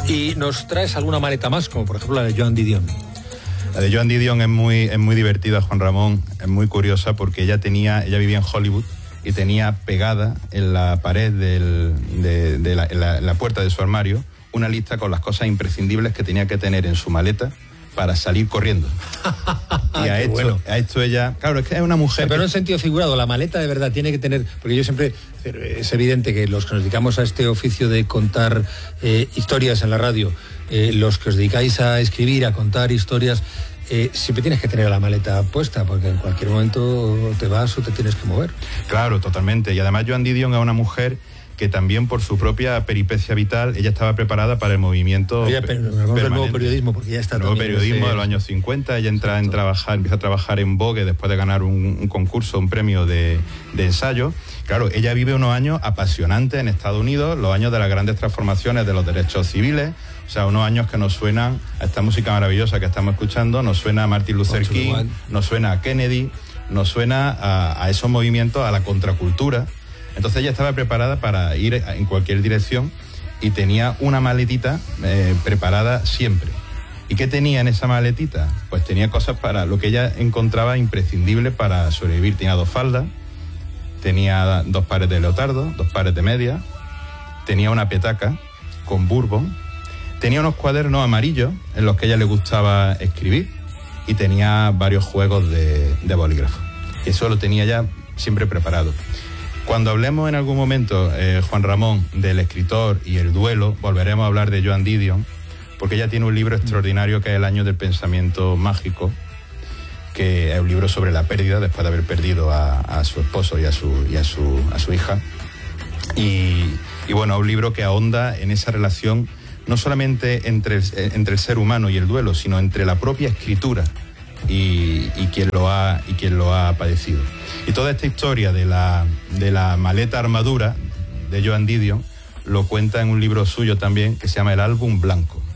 ¿Y nos traes alguna maleta más, como por ejemplo la de Joan Didion? La de Joan Didion es muy divertida, Juan Ramón, es muy curiosa porque ella vivía en Hollywood y tenía pegada en la pared de la puerta de su armario una lista con las cosas imprescindibles que tenía que tener en su maleta para salir corriendo. Y a esto ella, claro, es que es una mujer... Pero en sentido figurado, la maleta de verdad tiene que tener... Porque yo siempre... Es evidente que los que nos dedicamos a este oficio de contar historias en la radio, los que os dedicáis a escribir, a contar historias, siempre tienes que tener la maleta puesta, porque en cualquier momento te vas o te tienes que mover. Claro, totalmente. Y además Joan Didion es una mujer que también por su propia peripecia vital, ella estaba preparada para el movimiento el nuevo periodismo, porque ya está el nuevo periodismo de los años 50, ella empieza a trabajar en Vogue después de ganar un concurso, un premio de ensayo. Claro, ella vive unos años apasionantes en Estados Unidos, los años de las grandes transformaciones de los derechos civiles, o sea, unos años que nos suenan a esta música maravillosa que estamos escuchando, nos suena a Martin Luther King, nos suena a Kennedy, nos suena a esos movimientos, a la contracultura. Entonces ella estaba preparada para ir en cualquier dirección y tenía una maletita preparada siempre. ¿Y qué tenía en esa maletita? Pues tenía cosas para lo que ella encontraba imprescindible para sobrevivir. Tenía 2 faldas, tenía 2 pares de leotardo, 2 pares de medias, tenía una petaca con bourbon, tenía unos cuadernos amarillos en los que a ella le gustaba escribir y tenía varios juegos de bolígrafo. Eso lo tenía ya siempre preparado. Cuando hablemos en algún momento, Juan Ramón, del escritor y el duelo, volveremos a hablar de Joan Didion, porque ella tiene un libro extraordinario que es El año del pensamiento mágico, que es un libro sobre la pérdida después de haber perdido a su esposo y a su hija. Y bueno, un libro que ahonda en esa relación no solamente entre el ser humano y el duelo, sino entre la propia escritura y quien lo ha padecido. Y toda esta historia de la maleta armadura de Joan Didion lo cuenta en un libro suyo también que se llama El álbum blanco.